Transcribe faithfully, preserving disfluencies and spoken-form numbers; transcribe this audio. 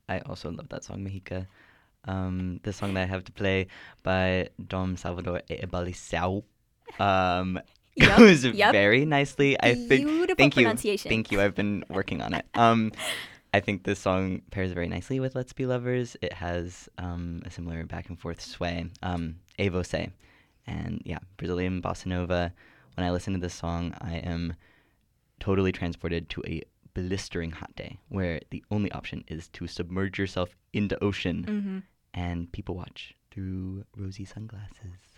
I also love that song, Mexica. Um, the song that I have to play by Dom Salvador Ebaliciao um, Yep, goes yep. very nicely. I think. Beautiful Thank you, pronunciation. thank you. I've been working on it. Um, I think this song pairs very nicely with "Let's Be Lovers." It has um, a similar back and forth sway. Um, "Ei Você," and yeah, Brazilian bossa nova. When I listen to this song, I am totally transported to a blistering hot day where the only option is to submerge yourself into ocean hmm and people watch through rosy sunglasses.